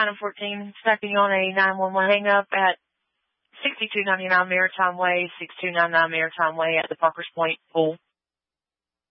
Item 14, stacking on a 911 hang-up at 6299 Maritime Way, 6299 Maritime Way at the Parkers Point Pool.